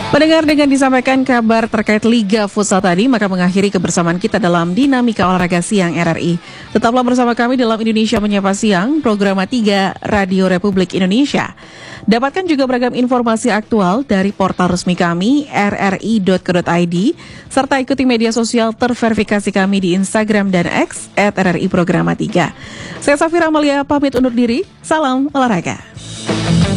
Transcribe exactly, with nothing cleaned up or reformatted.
Pendengar, dengan disampaikan kabar terkait Liga Futsal tadi, maka mengakhiri kebersamaan kita dalam Dinamika Olahraga Siang R R I. Tetaplah bersama kami dalam Indonesia Menyapa Siang, program tiga Radio Republik Indonesia. Dapatkan juga beragam informasi aktual dari portal resmi kami, r r i dot co dot i d, serta ikuti media sosial terverifikasi kami di Instagram dan X at R R I Programa tiga. Saya Safira Amalia pamit undur diri, salam olahraga.